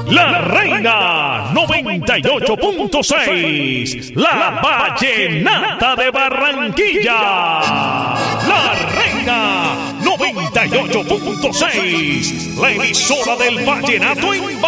La Reina 98.6, la Vallenata de Barranquilla. La Reina 98.6, la emisora del vallenato en